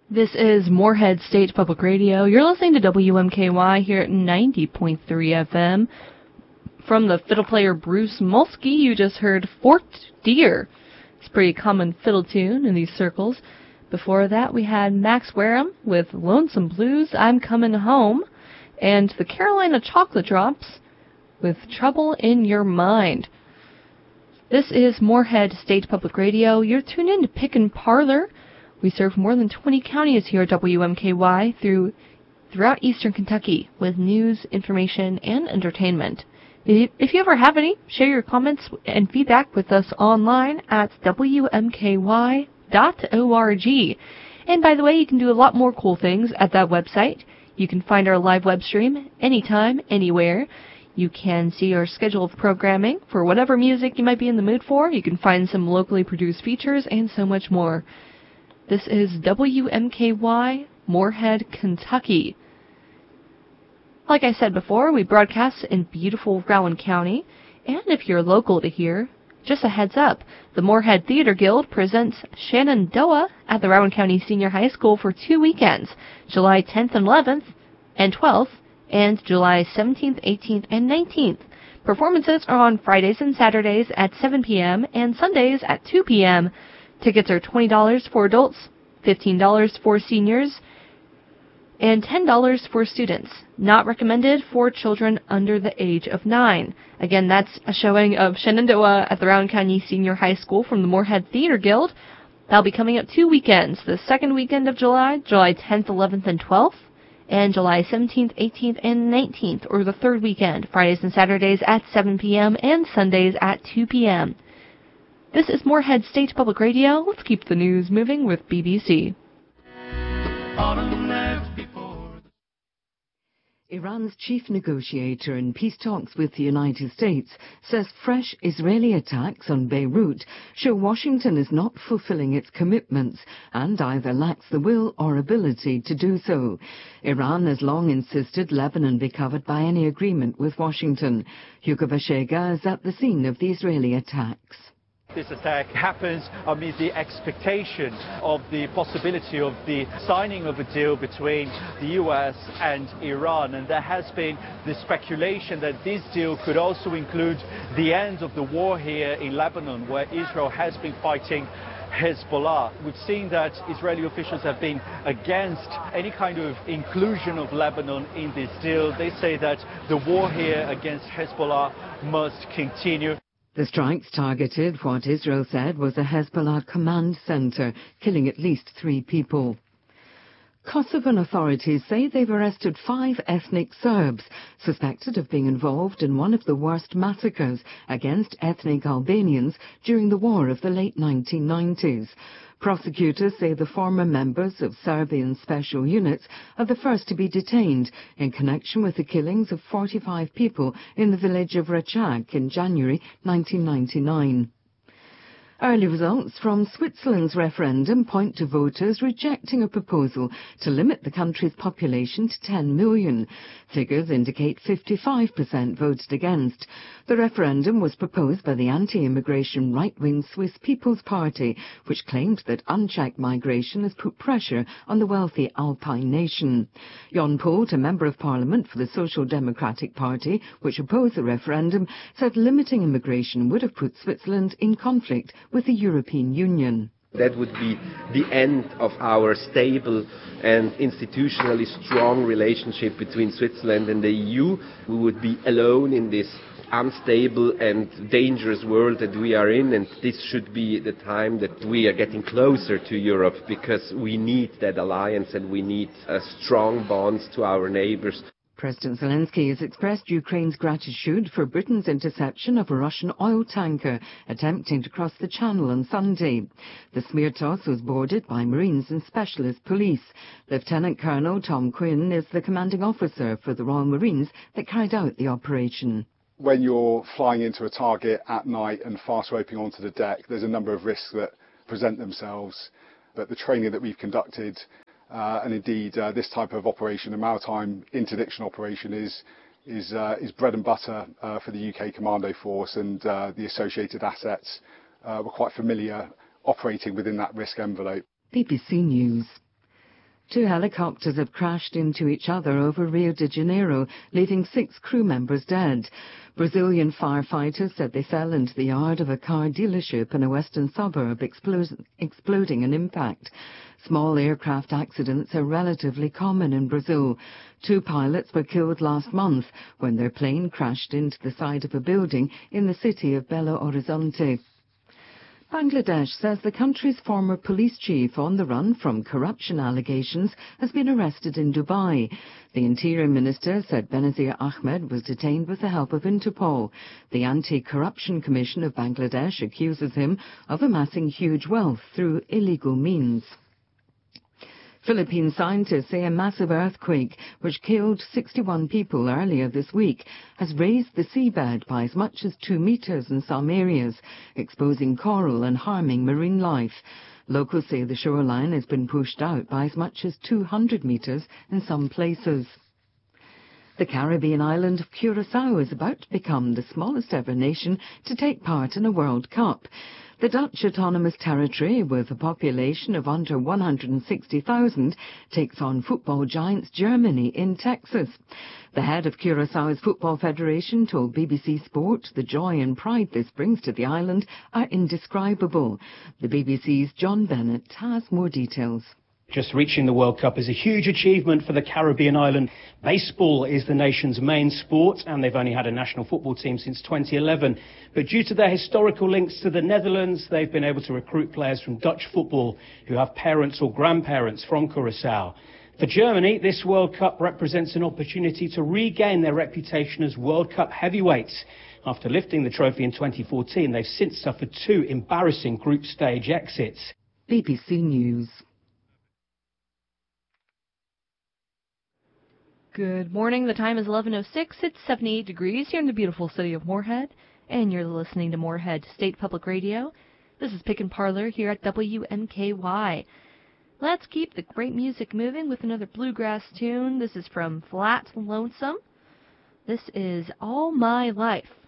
This is Moorhead State Public Radio. You're listening to WMKY here at 90.3 FM. From the fiddle player Bruce Molsky, you just heard Forked Deer. It's a pretty common fiddle tune in these circles. Before that, we had Max Wareham with Lonesome Blues, I'm Coming Home, and the Carolina Chocolate Drops with Trouble in Your Mind. This is Moorhead State Public Radio. You're tuned in to Pickin' Parlor. We serve more than 20 counties here at WMKY throughout eastern Kentucky with news, information, and entertainment. If you ever have any, share your comments and feedback with us online at WMKY.org. And by the way, you can do a lot more cool things at that website. You can find our live web stream anytime, anywhere. You can see our schedule of programming for whatever music you might be in the mood for. You can find some locally produced features and so much more. This is WMKY, Moorhead, Kentucky. Like I said before, we broadcast in beautiful Rowan County. And if you're local to here, just a heads up, the Moorhead Theater Guild presents Shenandoah at the Rowan County Senior High School for 2 weekends, July 10th and 11th and 12th, and July 17th, 18th, and 19th. Performances are on Fridays and Saturdays at 7 p.m. and Sundays at 2 p.m. Tickets are $20 for adults, $15 for seniors, and $10 for students. Not recommended for children under the age of 9. Again, that's a showing of Shenandoah at the Rowan County Senior High School from the Moorhead Theater Guild. That'll be coming up 2 weekends, the second weekend of July, July 10th, 11th, and 12th, and July 17th, 18th, and 19th, or the third weekend, Fridays and Saturdays at 7 p.m. and Sundays at 2 p.m. This is Moorhead State Public Radio. Let's keep the news moving with BBC. Iran's chief negotiator in peace talks with the United States says fresh Israeli attacks on Beirut show Washington is not fulfilling its commitments and either lacks the will or ability to do so. Iran has long insisted Lebanon be covered by any agreement with Washington. Hugo Bashega is at the scene of the Israeli attacks. This attack happens amid the expectation of the possibility of the signing of a deal between the US and Iran. And there has been the speculation that this deal could also include the end of the war here in Lebanon, where Israel has been fighting Hezbollah. We've seen that Israeli officials have been against any kind of inclusion of Lebanon in this deal. They say that the war here against Hezbollah must continue. The strikes targeted what Israel said was a Hezbollah command center, killing at least 3 people. Kosovan authorities say they've arrested 5 ethnic Serbs suspected of being involved in one of the worst massacres against ethnic Albanians during the war of the late 1990s. Prosecutors say the former members of Serbian special units are the first to be detained in connection with the killings of 45 people in the village of Rachak in January 1999. Early results from Switzerland's referendum point to voters rejecting a proposal to limit the country's population to 10 million. Figures indicate 55% voted against. The referendum was proposed by the anti-immigration right-wing Swiss People's Party, which claimed that unchecked migration has put pressure on the wealthy Alpine nation. Jon Polt, a member of parliament for the Social Democratic Party, which opposed the referendum, said limiting immigration would have put Switzerland in conflict with the European Union. That would be the end of our stable and institutionally strong relationship between Switzerland and the EU. We would be alone in this unstable and dangerous world that we are in, and this should be the time that we are getting closer to Europe, because we need that alliance and we need strong bonds to our neighbours. President Zelensky has expressed Ukraine's gratitude for Britain's interception of a Russian oil tanker attempting to cross the Channel on Sunday. The Smirtos was boarded by Marines and specialist police. Lieutenant Colonel Tom Quinn is the commanding officer for the Royal Marines that carried out the operation. When you're flying into a target at night and fast roping onto the deck, there's a number of risks that present themselves. But the training that we've conducted and indeed this type of operation, a maritime interdiction operation, is bread and butter for the UK Commando Force, and the associated assets were quite familiar operating within that risk envelope. BBC News. 2 helicopters have crashed into each other over Rio de Janeiro, leaving 6 crew members dead. Brazilian firefighters said they fell into the yard of a car dealership in a western suburb, exploding an impact. Small aircraft accidents are relatively common in Brazil. 2 pilots were killed last month when their plane crashed into the side of a building in the city of Belo Horizonte. Bangladesh says the country's former police chief on the run from corruption allegations has been arrested in Dubai. The Interior Minister said Benazir Ahmed was detained with the help of Interpol. The Anti-Corruption Commission of Bangladesh accuses him of amassing huge wealth through illegal means. Philippine scientists say a massive earthquake, which killed 61 people earlier this week, has raised the seabed by as much as 2 meters in some areas, exposing coral and harming marine life. Locals say the shoreline has been pushed out by as much as 200 meters in some places. The Caribbean island of Curaçao is about to become the smallest ever nation to take part in a World Cup. The Dutch Autonomous Territory, with a population of under 160,000, takes on football giants Germany in Texas. The head of Curaçao's Football Federation told BBC Sport the joy and pride this brings to the island are indescribable. The BBC's John Bennett has more details. Just reaching the World Cup is a huge achievement for the Caribbean island. Baseball is the nation's main sport, and they've only had a national football team since 2011. But due to their historical links to the Netherlands, they've been able to recruit players from Dutch football who have parents or grandparents from Curaçao. For Germany, this World Cup represents an opportunity to regain their reputation as World Cup heavyweights. After lifting the trophy in 2014, they've since suffered 2 embarrassing group stage exits. BBC News. Good morning. The time is 11:06. It's 78 degrees here in the beautiful city of Moorhead, and you're listening to Moorhead State Public Radio. This is Pick and Parlor here at WMKY. Let's keep the great music moving with another bluegrass tune. This is from Flat Lonesome. This is All My Life.